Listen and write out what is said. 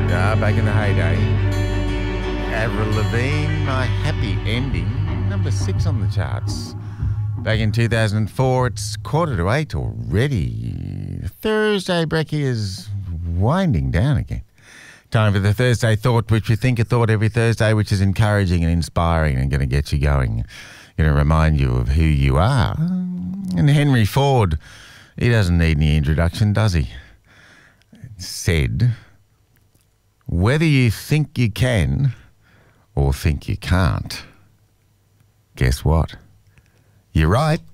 Back in the heyday. Avril Lavigne, My Happy Ending, number 6 on the charts. Back in 2004, it's 7:45 already. Thursday brekkie is winding down again. Time for the Thursday Thought, which we think a thought every Thursday, which is encouraging and inspiring and going to get you going. Going to remind you of who you are. And Henry Ford, he doesn't need any introduction, does he? Said, whether you think you can or think you can't, guess what? You're right.